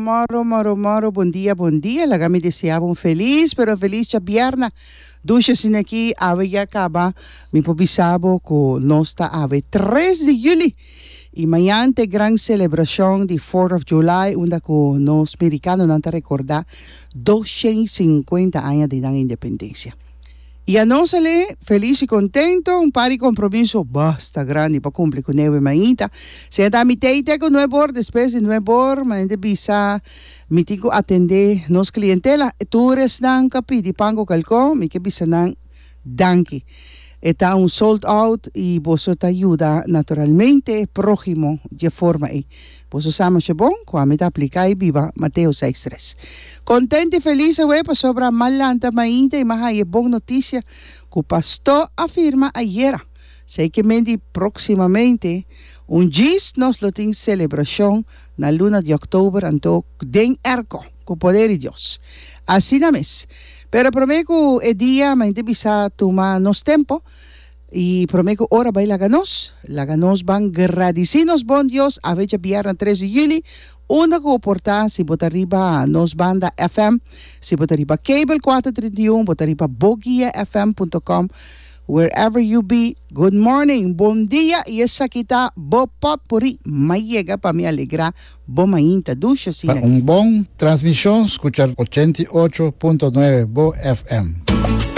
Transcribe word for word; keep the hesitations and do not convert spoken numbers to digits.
moro, moro, moro, bom dia, bom dia. Laga me deseava um feliz, pero feliz chabierna. Duxa sin aqui, ave já acaba. Me pobisabo com nós tá ave três de julho. E amanhã tem grande celebração de fourth of July, onde com nós americanos não tá recordar duzentos e cinquenta anos de independência. E a nós ali, feliz e contento, um par de compromisso basta grande para cumprir com neve mainta. Se ainda me teite com não bor, depois de não bor, mas ainda bisa, me tenho atender nos clientela, tours não capi de pango calco, me que bisa não danke. Está um sold out e você te ajuda naturalmente próximo de forma aí. Você sabe que é bom, quando me aplicar e viva Mateus seis três. Contente e feliz eu para sobre a malanta mainta e mais é boa notícia que o pastor afirma ayer. Sei que mendi proximamente um dia nós lo tem celebração na luna de outubro então den erco com o poder de Deus. Assim na mes. Pero prometo é dia, mas bisa tomar nos tempo. Y prometo ora vai laganos, laganos van gradecinos bon Dios, a veces viernes tres de julio, una coporta si bota arriba nos banda F M, si bota arriba cable cuatro treinta y uno, bota arriba bogia f m punto com, wherever you be, good morning, bom dia, y esa kita bo pot puri, ma llega pa mi alegra, bo mainta, ducha sin Un bon transmisión, escuchar ochenta y ocho punto nueve Bo F M.